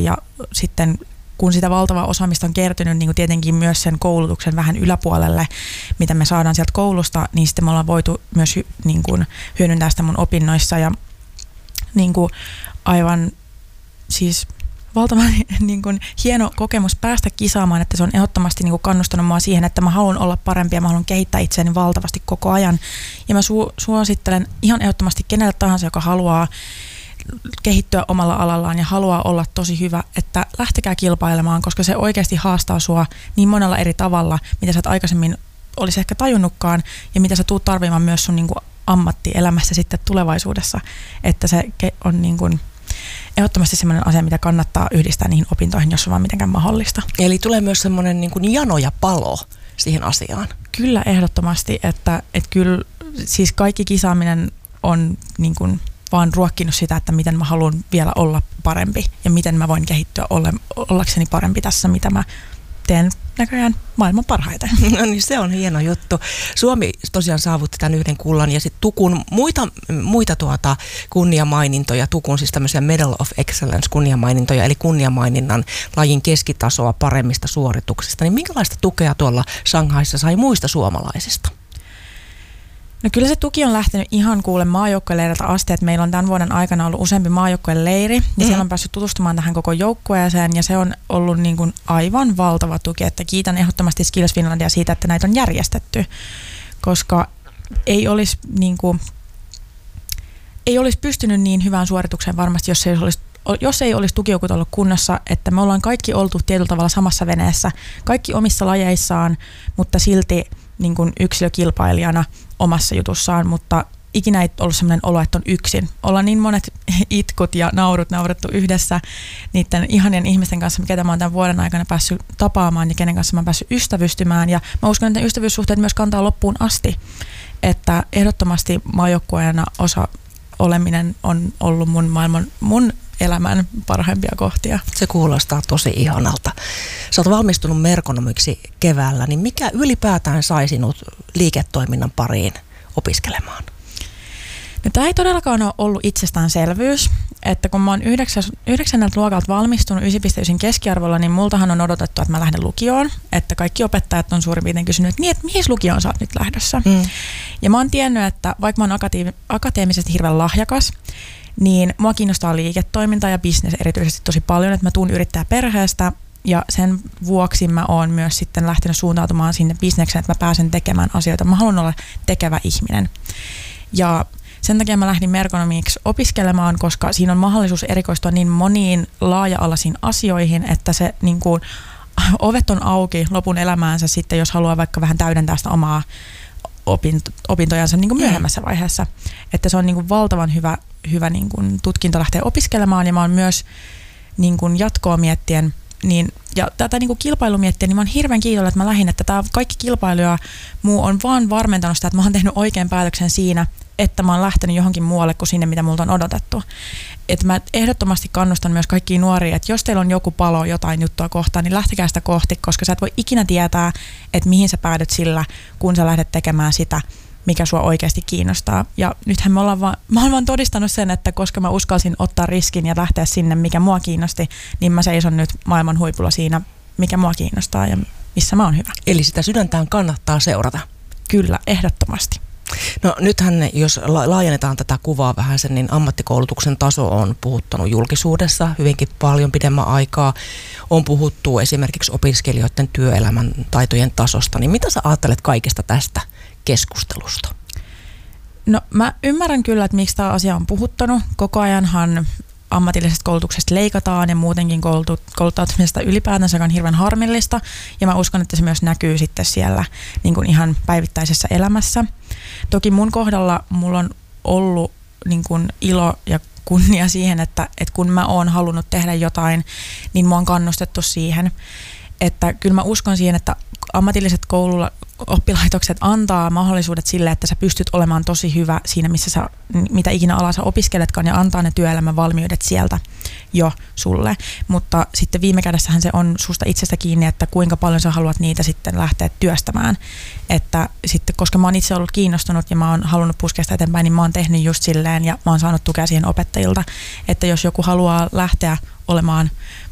ja sitten kun sitä valtavaa osaamista on kertynyt niin kuin tietenkin myös sen koulutuksen vähän yläpuolelle, mitä me saadaan sieltä koulusta, niin sitten me ollaan voitu myös niin kuin hyödyntää sitä mun opinnoissa ja niin kuin aivan siis valtavan niin kuin hieno kokemus päästä kisaamaan, että se on ehdottomasti niin kuin kannustanut mua siihen, että mä haluan olla parempi ja mä haluan kehittää itseäni valtavasti koko ajan. Ja mä suosittelen ihan ehdottomasti kenelle tahansa, joka haluaa kehittyä omalla alallaan ja haluaa olla tosi hyvä, että lähtekää kilpailemaan, koska se oikeasti haastaa sua niin monella eri tavalla, mitä sä et aikaisemmin olisi ehkä tajunnutkaan ja mitä sä tuut tarvimaan myös sun niin kuin ammattielämässä sitten tulevaisuudessa, että se on niin kuin ehdottomasti semmoinen asia, mitä kannattaa yhdistää niihin opintoihin, jos on vaan mitenkään mahdollista. Eli tulee myös semmoinen niin kuin jano ja palo siihen asiaan. Kyllä ehdottomasti, että kyllä siis kaikki kisaaminen on niin kuin vaan ruokkinut sitä, että miten mä haluan vielä olla parempi ja miten mä voin kehittyä ollakseni parempi tässä, mitä mä teen näköjään maailman parhaiten. No niin, se on hieno juttu. Suomi tosiaan saavutti tämän yhden kullan ja sitten Tukun muita kunniamainintoja. Tukun siis tämmöisiä Medal of Excellence kunniamainintoja, eli kunniamaininnan lajin keskitasoa paremmista suorituksista. Niin minkälaista tukea tuolla Shanghaissa sai muista suomalaisista? No kyllä se tuki on lähtenyt ihan kuule maajoukkueleiriltä asti, että meillä on tämän vuoden aikana ollut useampi maajoukkueleiri, ja siellä on päässyt tutustumaan tähän koko joukkueeseen, ja se on ollut niin kuin aivan valtava tuki, että kiitän ehdottomasti Skills Finlandia siitä, että näitä on järjestetty, koska ei olisi pystynyt niin hyvään suoritukseen varmasti, jos ei olisi tukijoukot ollut kunnossa, että me ollaan kaikki oltu tietyllä tavalla samassa veneessä, kaikki omissa lajeissaan, mutta silti niin kuin yksilökilpailijana omassa jutussaan, mutta ikinä ei ollut sellainen olo, että on yksin. Ollaan niin monet itkut ja naurettu yhdessä niiden ihanien ihmisten kanssa, ketä mä oon tämän vuoden aikana päässyt tapaamaan ja kenen kanssa mä oon päässyt ystävystymään. Ja mä uskon, että ystävyyssuhteet myös kantaa loppuun asti. Että ehdottomasti maajoukkueena osa oleminen on ollut mun elämän parhaimpia kohtia. Se kuulostaa tosi ihanalta. Sä oot valmistunut merkonomiksi keväällä, niin mikä ylipäätään sai sinut liiketoiminnan pariin opiskelemaan? No, tämä ei todellakaan ole ollut itsestäänselvyys, että kun mä oon 9. luokalta valmistunut 9,9 keskiarvolla, niin multahan on odotettu, että mä lähden lukioon, että kaikki opettajat on suurin piirtein kysynyt, että, että mihin lukioon sä oot nyt lähdössä. Ja mä oon tiennyt, että vaikka mä oon akateemisesti hirveän lahjakas, niin mua kiinnostaa liiketoiminta ja business erityisesti tosi paljon, että mä tuun yrittäjäperheestä ja sen vuoksi mä oon myös sitten lähtenyt suuntautumaan sinne bisnekseen, että mä pääsen tekemään asioita. Mä haluan olla tekevä ihminen. Ja sen takia mä lähdin merkonomiksi opiskelemaan, koska siinä on mahdollisuus erikoistua niin moniin laaja-alaisiin asioihin, että se niin kuin, ovet on auki lopun elämäänsä sitten, jos haluaa vaikka vähän täydentää sitä omaa opintojansa niin kuin myöhemmässä vaiheessa. Että se on niin kuin valtavan hyvä niin kuin tutkinto lähteä opiskelemaan ja mä oon myös niin kuin jatkoa miettien ja tätä niin kuin kilpailu miettien, niin mä oon hirveän kiitollinen, että mä lähdin, että tämä kaikki kilpailu ja muu on vaan varmentanut sitä, että mä oon tehnyt oikean päätöksen siinä, että mä oon lähtenyt johonkin muualle kuin sinne, mitä multa on odotettu. Että mä ehdottomasti kannustan myös kaikkia nuoria, että jos teillä on joku palo jotain juttua kohtaan, niin lähtekää sitä kohti, koska sä et voi ikinä tietää, että mihin sä päädyt sillä, kun sä lähdet tekemään sitä, mikä sua oikeasti kiinnostaa. Ja nythän mä oon vaan todistanut sen, että koska mä uskalsin ottaa riskin ja lähteä sinne, mikä mua kiinnosti, niin mä seison nyt maailman huipulla siinä, mikä mua kiinnostaa ja missä mä oon hyvä. Eli sitä sydäntään kannattaa seurata? Kyllä, ehdottomasti. No nythän, jos laajennetaan tätä kuvaa vähän sen, niin ammattikoulutuksen taso on puhuttanut julkisuudessa hyvinkin paljon pidemmän aikaa. On puhuttu esimerkiksi opiskelijoiden työelämän taitojen tasosta. Niin mitä sä ajattelet kaikesta tästä keskustelusta? No mä ymmärrän kyllä, että miksi tämä asia on puhuttanut. Koko ajanhan ammatillisesta koulutuksesta leikataan ja muutenkin kouluttautumisesta ylipäätänsä, joka on hirveän harmillista. Ja mä uskon, että se myös näkyy sitten siellä niin kuin ihan päivittäisessä elämässä. Toki mun kohdalla mulla on ollut niin kuin ilo ja kunnia siihen, että kun mä oon halunnut tehdä jotain, niin mua on kannustettu siihen. Että kyllä mä uskon siihen, että ammatilliset oppilaitokset antaa mahdollisuudet sille, että sä pystyt olemaan tosi hyvä siinä, mitä ikinä alaa sä opiskeletkaan ja antaa ne työelämän valmiudet sieltä jo sulle. Mutta sitten viime kädessähän se on susta itsestä kiinni, että kuinka paljon sä haluat niitä sitten lähteä työstämään. Että sitten, koska mä oon itse ollut kiinnostunut ja mä oon halunnut puskea sitä eteenpäin, niin mä oon tehnyt just silleen ja mä oon saanut tukea siihen opettajilta, että jos joku haluaa lähteä olemaan